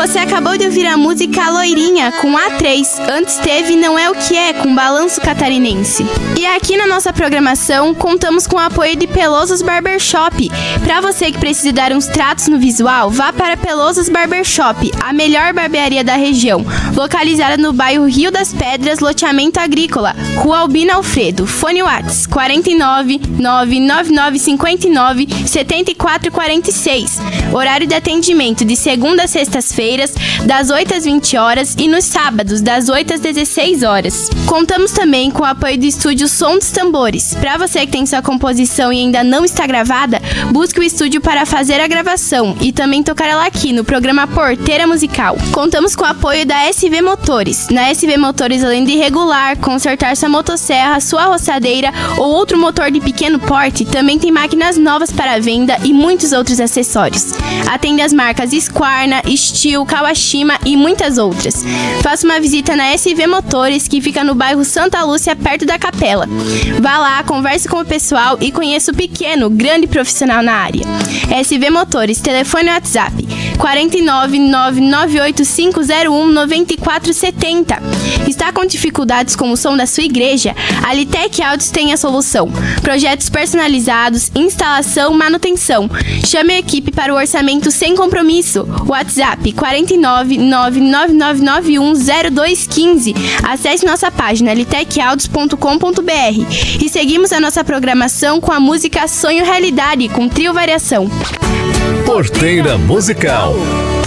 Você acabou de ouvir a música Loirinha, com A3. Antes teve Não É O Que É, com Balanço Catarinense. E aqui na nossa programação, contamos com o apoio de Pelosos Barbershop. Para você que precisa dar uns tratos no visual, vá para Pelosos Barbershop, a melhor barbearia da região. Localizada no bairro Rio das Pedras, loteamento agrícola, Rua Albino Alfredo. Fone Whats 49 99959 7446. Horário de atendimento de segunda a sextas-feiras, das 8 às 20 horas e nos sábados, das 8 às 16 horas. Contamos também com o apoio do estúdio Som dos Tambores. Para você que tem sua composição e ainda não está gravada, busque o estúdio para fazer a gravação e também tocar ela aqui no programa Porteira Musical. Contamos com o apoio da SV Motores. Na SV Motores, além de regular, consertar sua motosserra, sua roçadeira ou outro motor de pequeno porte, também tem máquinas novas para venda e muitos outros acessórios. Atende as marcas Squarna, Steel, Kawashima e muitas outras. Faça uma visita na SV Motores, que fica no bairro Santa Lúcia, perto da Capela. Vá lá, converse com o pessoal e conheça o pequeno, grande profissional na área. SV Motores, telefone e WhatsApp 49 99850 9470. Está com dificuldades com o som da sua igreja? A Litec Audios tem a solução. Projetos personalizados, instalação, manutenção. Chame a equipe para o orçamento sem compromisso. WhatsApp 49 99991 0215. Acesse nossa página litecaudios.com.br e seguimos a nossa programação com a música Sonho Realidade, com Trio Variação. Porteira Musical.